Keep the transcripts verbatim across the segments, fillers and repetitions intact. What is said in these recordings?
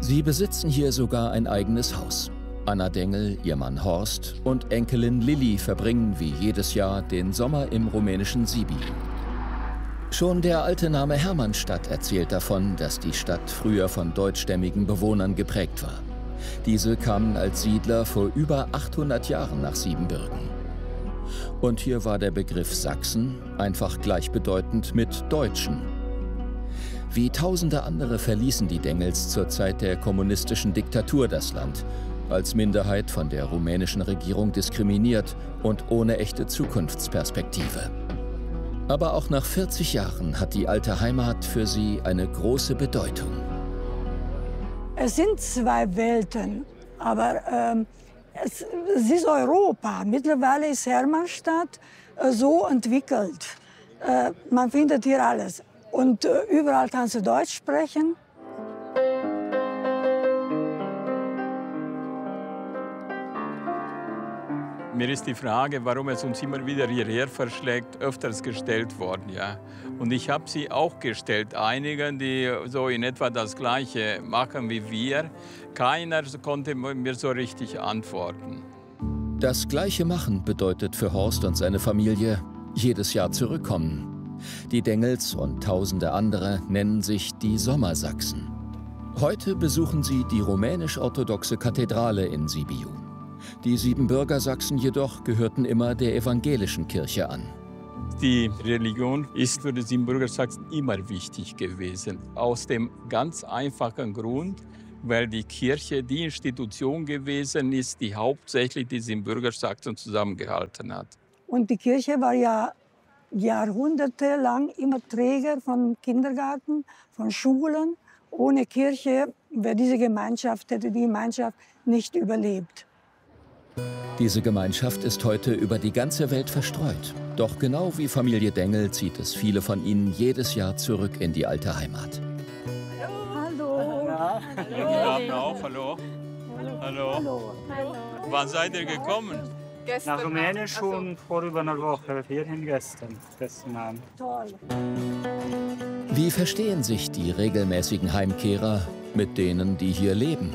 Sie besitzen hier sogar ein eigenes Haus. Anna Dengel, ihr Mann Horst und Enkelin Lilli verbringen wie jedes Jahr den Sommer im rumänischen Sibiu. Schon der alte Name Hermannstadt erzählt davon, dass die Stadt früher von deutschstämmigen Bewohnern geprägt war. Diese kamen als Siedler vor über achthundert Jahren nach Siebenbürgen. Und hier war der Begriff Sachsen einfach gleichbedeutend mit Deutschen. Wie tausende andere verließen die Dengels zur Zeit der kommunistischen Diktatur das Land, als Minderheit von der rumänischen Regierung diskriminiert und ohne echte Zukunftsperspektive. Aber auch nach vierzig Jahren hat die alte Heimat für sie eine große Bedeutung. Es sind zwei Welten, aber ähm, es, es ist Europa. Mittlerweile ist Hermannstadt äh, so entwickelt. Äh, man findet hier alles. Und äh, überall kannst du Deutsch sprechen. Mir ist die Frage, warum es uns immer wieder hierher verschlägt, öfters gestellt worden. Ja. Und ich habe sie auch gestellt, einigen, die so in etwa das Gleiche machen wie wir. Keiner konnte mir so richtig antworten. Das Gleiche machen bedeutet für Horst und seine Familie jedes Jahr zurückkommen. Die Dengels und tausende andere nennen sich die Sommersachsen. Heute besuchen sie die rumänisch-orthodoxe Kathedrale in Sibiu. Die Siebenbürger Sachsen jedoch gehörten immer der evangelischen Kirche an. Die Religion ist für die Siebenbürger Sachsen immer wichtig gewesen. Aus dem ganz einfachen Grund, weil die Kirche die Institution gewesen ist, die hauptsächlich die Siebenbürger Sachsen zusammengehalten hat. Und die Kirche war ja jahrhundertelang immer Träger von Kindergarten, von Schulen. Ohne Kirche wäre diese Gemeinschaft, hätte die Gemeinschaft nicht überlebt. Diese Gemeinschaft ist heute über die ganze Welt verstreut. Doch genau wie Familie Dengel zieht es viele von ihnen jedes Jahr zurück in die alte Heimat. Hallo. Ja. Hallo. Hallo. Hallo. Hallo. Hallo. Wann seid ihr gekommen? Nach Rumänien schon vor über einer Woche, hierhin gestern, gestern Abend. Toll. Wie verstehen sich die regelmäßigen Heimkehrer mit denen, die hier leben?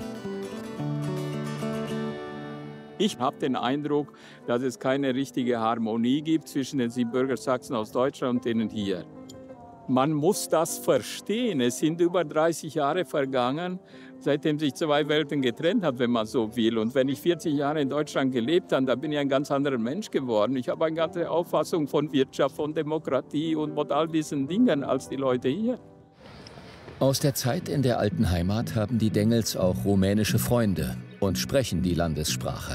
Ich habe den Eindruck, dass es keine richtige Harmonie gibt zwischen den Siebenbürger Sachsen aus Deutschland und denen hier. Man muss das verstehen. Es sind über dreißig Jahre vergangen, seitdem sich zwei Welten getrennt hat, wenn man so will. Und wenn ich vierzig Jahre in Deutschland gelebt habe, dann bin ich ein ganz anderer Mensch geworden. Ich habe eine ganze Auffassung von Wirtschaft, von Demokratie und von all diesen Dingen als die Leute hier. Aus der Zeit in der alten Heimat haben die Dengels auch rumänische Freunde und sprechen die Landessprache.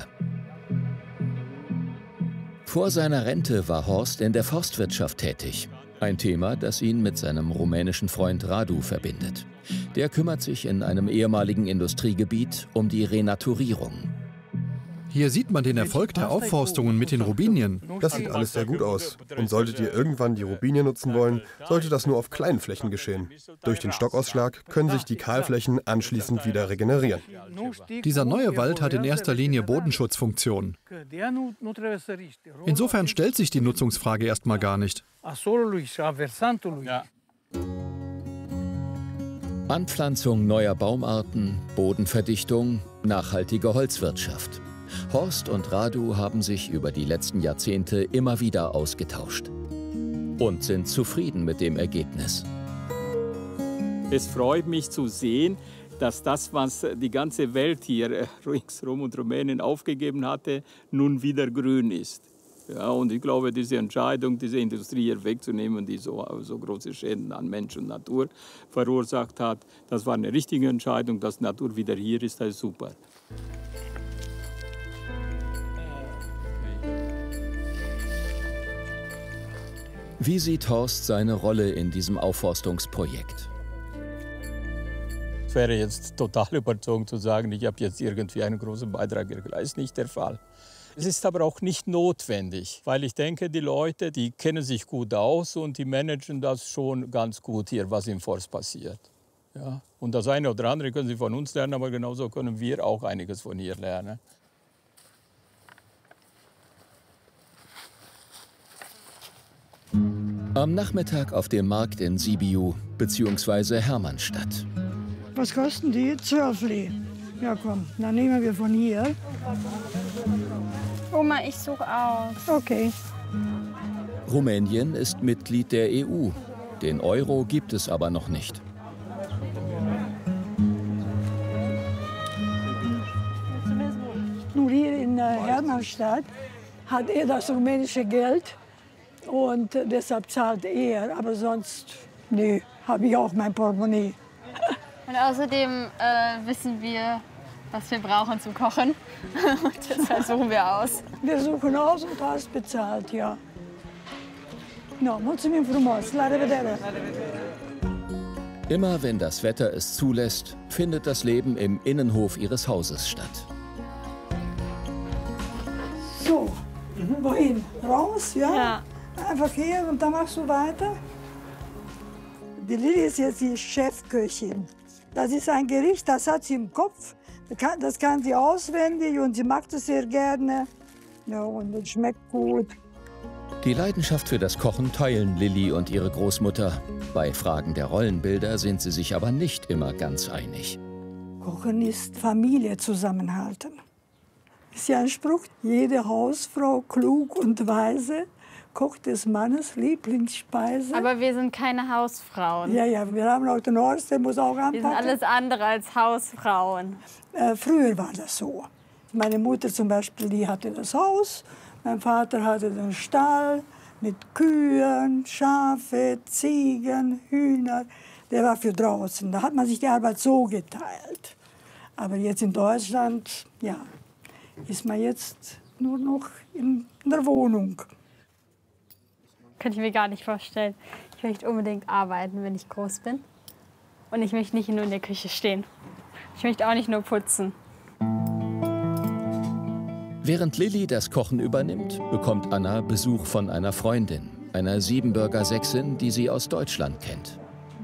Vor seiner Rente war Horst in der Forstwirtschaft tätig. Ein Thema, das ihn mit seinem rumänischen Freund Radu verbindet. Der kümmert sich in einem ehemaligen Industriegebiet um die Renaturierung. Hier sieht man den Erfolg der Aufforstungen mit den Robinien. Das sieht alles sehr gut aus. Und solltet ihr irgendwann die Robinien nutzen wollen, sollte das nur auf kleinen Flächen geschehen. Durch den Stockausschlag können sich die Kahlflächen anschließend wieder regenerieren. Dieser neue Wald hat in erster Linie Bodenschutzfunktion. Insofern stellt sich die Nutzungsfrage erstmal gar nicht. Ja. Anpflanzung neuer Baumarten, Bodenverdichtung, nachhaltige Holzwirtschaft. Horst und Radu haben sich über die letzten Jahrzehnte immer wieder ausgetauscht und sind zufrieden mit dem Ergebnis. Es freut mich zu sehen, dass das, was die ganze Welt hier ringsherum und Rumänien aufgegeben hatte, nun wieder grün ist. Ja, und ich glaube, diese Entscheidung, diese Industrie hier wegzunehmen, die so, so große Schäden an Mensch und Natur verursacht hat, das war eine richtige Entscheidung. Dass die Natur wieder hier ist, das ist super. Wie sieht Horst seine Rolle in diesem Aufforstungsprojekt? Es wäre jetzt total überzogen zu sagen, ich habe jetzt irgendwie einen großen Beitrag geleistet. Das ist nicht der Fall. Es ist aber auch nicht notwendig, weil ich denke, die Leute, die kennen sich gut aus und die managen das schon ganz gut hier, was im Forst passiert. Ja? Und das eine oder andere können sie von uns lernen, aber genauso können wir auch einiges von hier lernen. Am Nachmittag auf dem Markt in Sibiu bzw. Hermannstadt. Was kosten die? zwölf Lei. Ja, komm, dann nehmen wir von hier. Oma, ich suche aus. Okay. Rumänien ist Mitglied der E U. Den Euro gibt es aber noch nicht. Nur hier in äh, Hermannstadt hat er das rumänische Geld und äh, deshalb zahlt er. Aber sonst, nee, habe ich auch mein Portemonnaie. Und außerdem äh, wissen wir, was wir brauchen zum Kochen. Und deshalb suchen wir aus. Wir suchen aus und hast bezahlt, ja. No, mulțumim frumos. La revedere. Immer wenn das Wetter es zulässt, findet das Leben im Innenhof ihres Hauses statt. So, wohin? Raus, ja? Ja. Einfach hier und dann machst du weiter. Die Lili ist jetzt die Chefköchin. Das ist ein Gericht, das hat sie im Kopf. Das kann sie auswendig und sie mag das sehr gerne. Ja, und es schmeckt gut. Die Leidenschaft für das Kochen teilen Lilli und ihre Großmutter. Bei Fragen der Rollenbilder sind sie sich aber nicht immer ganz einig. Kochen ist Familie zusammenhalten. Ist ja ein Spruch, jede Hausfrau, klug und weise, kocht des Mannes Lieblingsspeise. Aber wir sind keine Hausfrauen. Ja, ja, wir haben auch den Horst, der muss auch anpacken. Wir sind alles andere als Hausfrauen. Äh, früher war das so. Meine Mutter zum Beispiel, die hatte das Haus. Mein Vater hatte den Stall mit Kühen, Schafe, Ziegen, Hühner. Der war für draußen. Da hat man sich die Arbeit so geteilt. Aber jetzt in Deutschland, ja, ist man jetzt nur noch in der Wohnung. Könnte ich mir gar nicht vorstellen. Ich möchte unbedingt arbeiten, wenn ich groß bin. Und ich möchte nicht nur in der Küche stehen. Ich möchte auch nicht nur putzen. Während Lilli das Kochen übernimmt, bekommt Anna Besuch von einer Freundin, einer Siebenbürger Sächsin, die sie aus Deutschland kennt.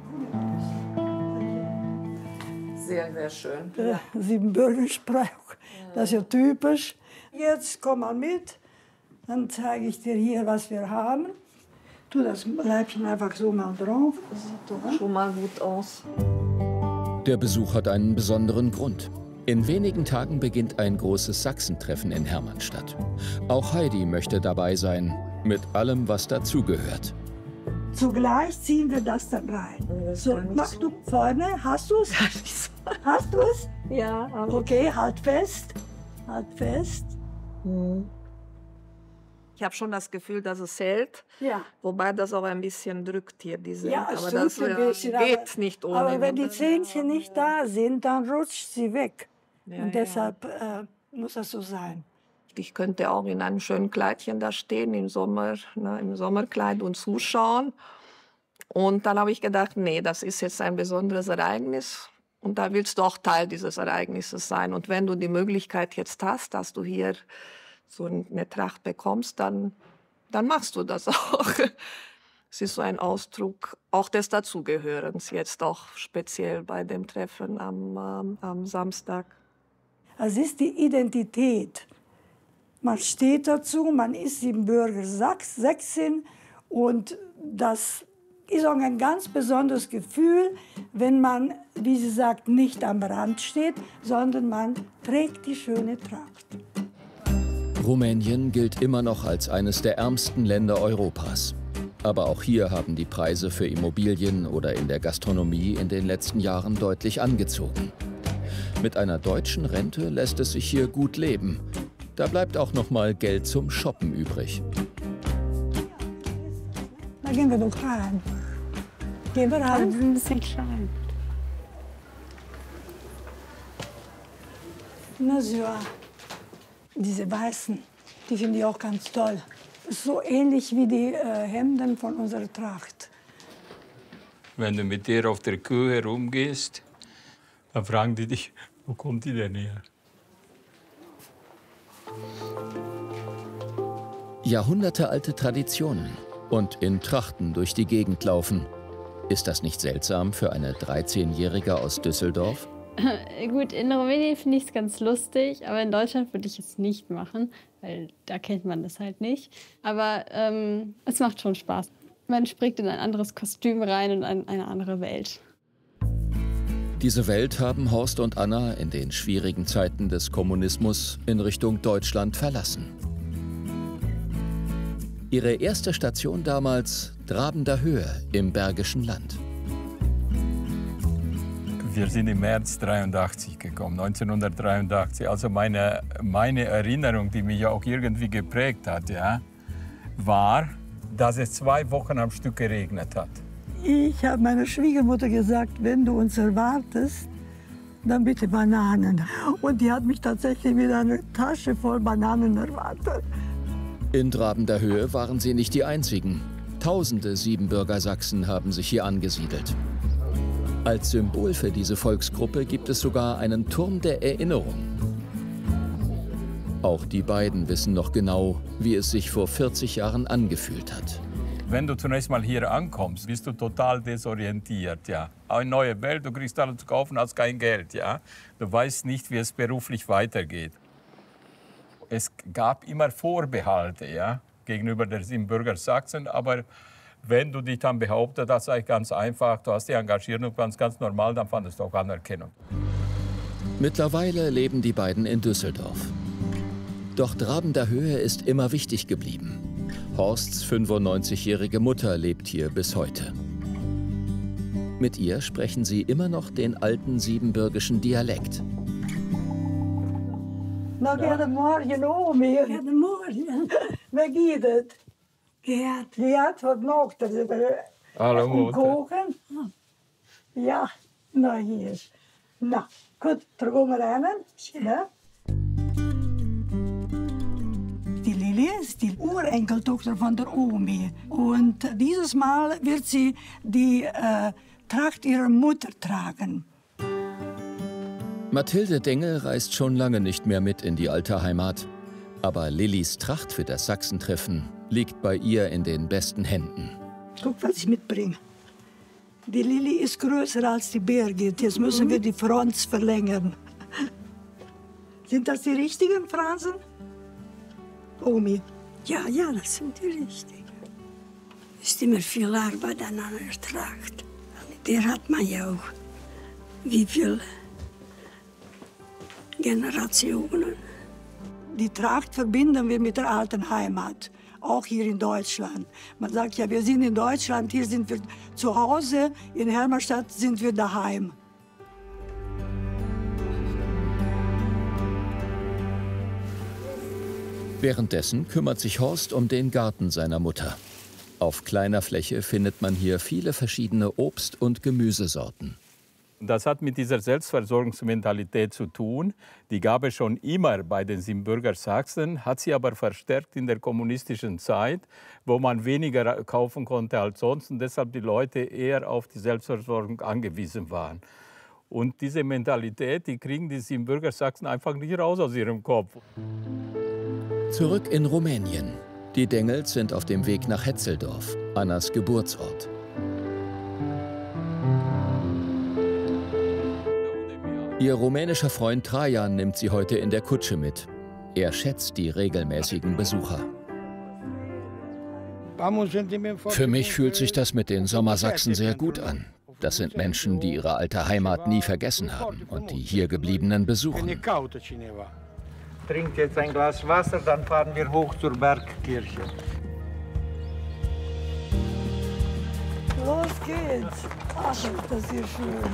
Sehr, sehr schön. Der Siebenbürger-Spruch, das ist ja typisch. Jetzt komm mal mit, dann zeige ich dir hier, was wir haben. Tu das Leibchen einfach so mal drauf. Das sieht doch schon mal gut aus. Der Besuch hat einen besonderen Grund. In wenigen Tagen beginnt ein großes Sachsentreffen in Hermannstadt. Auch Heidi möchte dabei sein, mit allem, was dazugehört. Zugleich ziehen wir das dann rein. So, mach du vorne, hast du es? Hast du es? Ja. Okay, halt fest. Halt fest. Hm. Ich habe schon das Gefühl, dass es hält, ja. Wobei das auch ein bisschen drückt hier. Diese, ja, es aber drückt das ein bisschen, geht aber, nicht ohne. Aber wenn die Zähnchen nicht da sind, dann rutscht sie weg. Ja, und deshalb ja. äh, muss das so sein. Ich könnte auch in einem schönen Kleidchen da stehen, im Sommer, ne, im Sommerkleid und zuschauen. Und dann habe ich gedacht, nee, das ist jetzt ein besonderes Ereignis. Und da willst du auch Teil dieses Ereignisses sein. Und wenn du die Möglichkeit jetzt hast, dass du hier so eine Tracht bekommst, dann, dann machst du das auch. Es ist so ein Ausdruck auch des Dazugehörens, jetzt auch speziell bei dem Treffen am, ähm, am Samstag. Es ist die Identität. Man steht dazu, man ist Siebenbürger Sächsin und das ist auch ein ganz besonderes Gefühl, wenn man, wie sie sagt, nicht am Rand steht, sondern man trägt die schöne Tracht. Rumänien gilt immer noch als eines der ärmsten Länder Europas. Aber auch hier haben die Preise für Immobilien oder in der Gastronomie in den letzten Jahren deutlich angezogen. Mit einer deutschen Rente lässt es sich hier gut leben. Da bleibt auch noch mal Geld zum Shoppen übrig. Da gehen wir doch rein. Gehen wir rein. Das ist ein bisschen klein. Na so. Diese weißen, die finde ich auch ganz toll. So ähnlich wie die äh, Hemden von unserer Tracht. Wenn du mit der auf der Kuh herumgehst, dann fragen die dich, wo kommt die denn her? Jahrhundertealte Traditionen und in Trachten durch die Gegend laufen. Ist das nicht seltsam für eine dreizehnjährige aus Düsseldorf? Gut, in Rumänien finde ich es ganz lustig, aber in Deutschland würde ich es nicht machen, weil da kennt man das halt nicht. Aber ähm, es macht schon Spaß. Man springt in ein anderes Kostüm rein und in eine andere Welt. Diese Welt haben Horst und Anna in den schwierigen Zeiten des Kommunismus in Richtung Deutschland verlassen. Ihre erste Station damals Drabender Höhe im Bergischen Land. Wir sind im März dreiundachtzig gekommen, neunzehnhundertdreiundachtzig. Also meine, meine Erinnerung, die mich auch irgendwie geprägt hat, ja, war, dass es zwei Wochen am Stück geregnet hat. Ich habe meiner Schwiegermutter gesagt, wenn du uns erwartest, dann bitte Bananen. Und die hat mich tatsächlich mit einer Tasche voll Bananen erwartet. In Drabender Höhe waren sie nicht die einzigen. Tausende Siebenbürger Sachsen haben sich hier angesiedelt. Als Symbol für diese Volksgruppe gibt es sogar einen Turm der Erinnerung. Auch die beiden wissen noch genau, wie es sich vor vierzig Jahren angefühlt hat. Wenn du zunächst mal hier ankommst, bist du total desorientiert. Ja. Eine neue Welt, du kriegst alles zu kaufen, hast kein Geld. Ja. Du weißt nicht, wie es beruflich weitergeht. Es gab immer Vorbehalte, ja, gegenüber der Siebenbürger Sachsen, aber wenn du dich dann behauptet hast, sei ganz einfach, du hast dich engagiert und ganz, ganz normal, dann fandest du auch Anerkennung. Mittlerweile leben die beiden in Düsseldorf. Doch Drabender Höhe ist immer wichtig geblieben. Horsts fünfundneunzigjährige Mutter lebt hier bis heute. Mit ihr sprechen sie immer noch den alten siebenbürgischen Dialekt. Nou, goedemorgen, Omi. Goedemorgen. Wie geht es? Gerd. Gerd, wat nog? Hallo, Mutter. Kochen? Ja, nou hier. Nou, gut, terug um rennen. Ja. Die Lili ist die Urenkeltochter von der Omi. Und dieses Mal wird sie die äh, Tracht ihrer Mutter tragen. Mathilde Dengel reist schon lange nicht mehr mit in die alte Heimat. Aber Lillis Tracht für das Sachsentreffen liegt bei ihr in den besten Händen. Guck, was ich mitbringe. Die Lilli ist größer als die Birgit. Jetzt müssen wir die Fronts verlängern. Sind das die richtigen Phrasen? Omi. Ja, ja, das sind die richtigen. Ist immer viel Arbeit an einer Tracht. Der hat man ja auch. Wie viele Generationen. Die Tracht verbinden wir mit der alten Heimat, auch hier in Deutschland. Man sagt ja, wir sind in Deutschland, hier sind wir zu Hause, in Hermannstadt sind wir daheim. Währenddessen kümmert sich Horst um den Garten seiner Mutter. Auf kleiner Fläche findet man hier viele verschiedene Obst- und Gemüsesorten. Das hat mit dieser Selbstversorgungsmentalität zu tun. Die gab es schon immer bei den Siebenbürger Sachsen, hat sie aber verstärkt in der kommunistischen Zeit, wo man weniger kaufen konnte als sonst und deshalb die Leute eher auf die Selbstversorgung angewiesen waren. Und diese Mentalität, die kriegen die Siebenbürger Sachsen einfach nicht raus aus ihrem Kopf. Zurück in Rumänien. Die Dengels sind auf dem Weg nach Hetzeldorf, Annas Geburtsort. Ihr rumänischer Freund Trajan nimmt sie heute in der Kutsche mit. Er schätzt die regelmäßigen Besucher. Für mich fühlt sich das mit den Sommersachsen sehr gut an. Das sind Menschen, die ihre alte Heimat nie vergessen haben und die hier gebliebenen besuchen. Trinkt jetzt ein Glas Wasser, dann fahren wir hoch zur Bergkirche. Los geht's. Ach, ist das hier schön.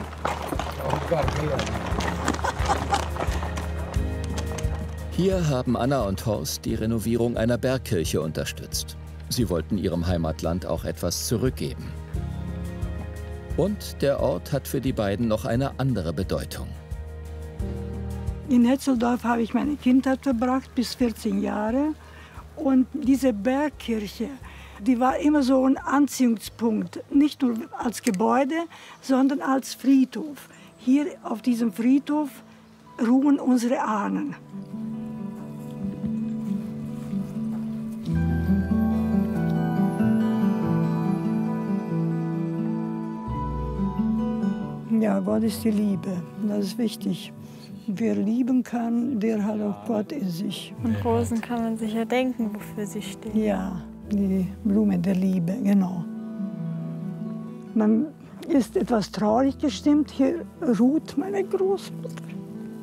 Hier haben Anna und Horst die Renovierung einer Bergkirche unterstützt. Sie wollten ihrem Heimatland auch etwas zurückgeben. Und der Ort hat für die beiden noch eine andere Bedeutung. In Hetzeldorf habe ich meine Kindheit verbracht, bis vierzehn Jahre. Und diese Bergkirche, die war immer so ein Anziehungspunkt. Nicht nur als Gebäude, sondern als Friedhof. Hier auf diesem Friedhof ruhen unsere Ahnen. Ja, Gott ist die Liebe. Das ist wichtig. Wer lieben kann, der hat auch Gott in sich. Und Rosen kann man sich ja denken, wofür sie stehen. Ja, die Blume der Liebe, genau. Man ist etwas traurig gestimmt. Hier ruht meine Großmutter.